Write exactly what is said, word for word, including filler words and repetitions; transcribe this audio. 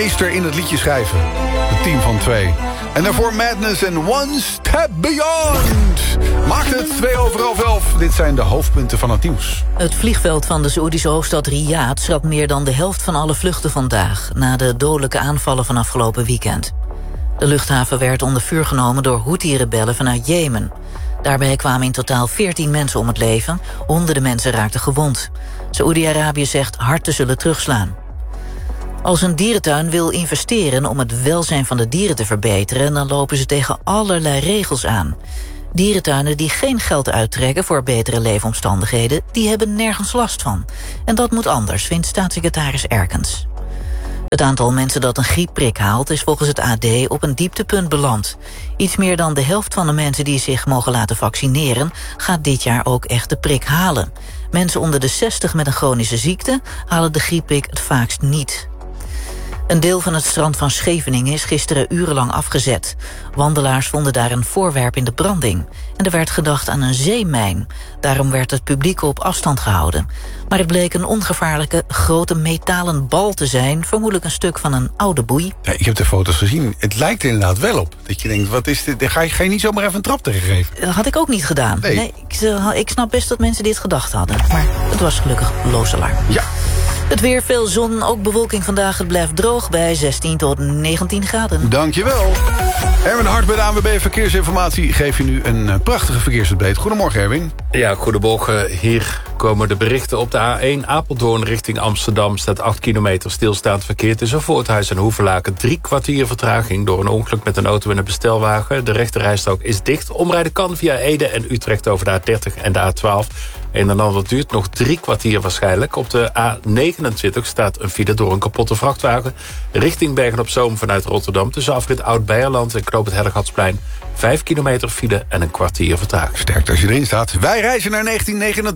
meester in het liedje schrijven. Het team van twee. En daarvoor Madness en One Step Beyond. Maakt het twee over half elf. Dit zijn de hoofdpunten van het nieuws. Het vliegveld van de Saoedische hoofdstad Riyadh schat meer dan de helft van alle vluchten vandaag, na de dodelijke aanvallen van afgelopen weekend. De luchthaven werd onder vuur genomen door Houthi-rebellen vanuit Jemen. Daarbij kwamen in totaal veertien mensen om het leven. Honderden mensen raakten gewond. Saoedi-Arabië zegt hard te zullen terugslaan. Als een dierentuin wil investeren om het welzijn van de dieren te verbeteren, dan lopen ze tegen allerlei regels aan. Dierentuinen die geen geld uittrekken voor betere leefomstandigheden, die hebben nergens last van. En dat moet anders, vindt staatssecretaris Erkens. Het aantal mensen dat een griepprik haalt is volgens het A D op een dieptepunt beland. Iets meer dan de helft van de mensen die zich mogen laten vaccineren gaat dit jaar ook echt de prik halen. Mensen onder de zestig met een chronische ziekte halen de griepprik het vaakst niet. Een deel van het strand van Scheveningen is gisteren urenlang afgezet. Wandelaars vonden daar een voorwerp in de branding. En er werd gedacht aan een zeemijn. Daarom werd het publiek op afstand gehouden. Maar het bleek een ongevaarlijke grote metalen bal te zijn. Vermoedelijk een stuk van een oude boei. Ja, ik heb de foto's gezien. Het lijkt er inderdaad wel op. Dat je denkt, wat is dit? Ga je, ga je niet zomaar even een trap tegengeven? Dat had ik ook niet gedaan. Nee. nee ik, ik snap best dat mensen dit gedacht hadden. Maar het was gelukkig loos alarm. Ja. Het weer, veel zon, ook bewolking vandaag. Het blijft droog bij zestien tot negentien graden. Dankjewel. Erwin Hart bij de A N W B Verkeersinformatie geeft je nu een prachtige verkeersupdate. Goedemorgen, Erwin. Ja, goedemorgen. Hier komen de berichten op de A één Apeldoorn richting Amsterdam. Staat acht kilometer stilstaand verkeer tussen Voorthuis en Hoevelaken. Drie kwartier vertraging door een ongeluk met een auto en een bestelwagen. De rechterrijstrook is dicht. Omrijden kan via Ede en Utrecht over de A dertig en de A twaalf. Een en ander duurt nog drie kwartier waarschijnlijk. Op de A negenentwintig staat een file door een kapotte vrachtwagen richting Bergen-op-Zoom vanuit Rotterdam. Tussen afrit Oud-Beierland en Knoop het Hellegatsplein. Vijf kilometer file en een kwartier vertraging. Sterkt als je erin staat. Wij reizen naar negentien negenentwintig.